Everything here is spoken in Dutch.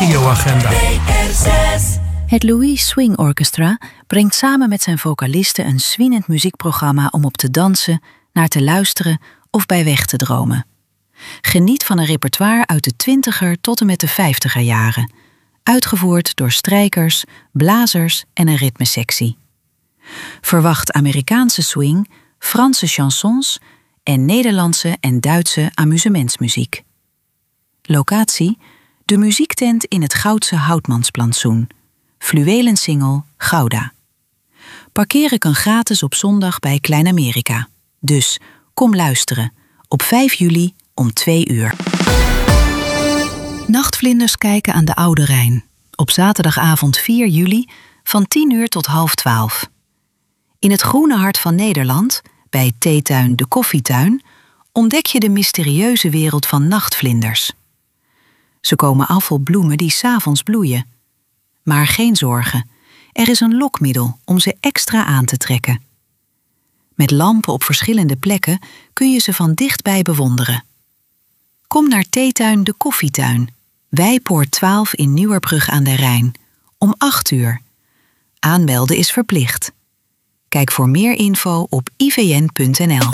regioagenda. Het Louis Swing Orchestra brengt samen met zijn vocalisten een swingend muziekprogramma om op te dansen, naar te luisteren of bij weg te dromen. Geniet van een repertoire uit de 20er tot en met de 50er jaren, uitgevoerd door strijkers, blazers en een ritmesectie. Verwacht Amerikaanse swing, Franse chansons en Nederlandse en Duitse amusementsmuziek. Locatie: de muziektent in het Goudse Houtmansplantsoen. Fluwelen Singel, Gouda. Parkeren kan gratis op zondag bij Klein Amerika. Dus kom luisteren. Op 5 juli om 2 uur. Nachtvlinders kijken aan de Oude Rijn. Op zaterdagavond 4 juli van 10 uur tot 11:30. In het groene hart van Nederland, bij theetuin De Koffietuin, ontdek je de mysterieuze wereld van nachtvlinders. Ze komen af op bloemen die 's avonds bloeien. Maar geen zorgen, er is een lokmiddel om ze extra aan te trekken. Met lampen op verschillende plekken kun je ze van dichtbij bewonderen. Kom naar theetuin De Koffietuin, Wijpoort 12 in Nieuwerbrug aan de Rijn, om 8 uur. Aanmelden is verplicht. Kijk voor meer info op ivn.nl.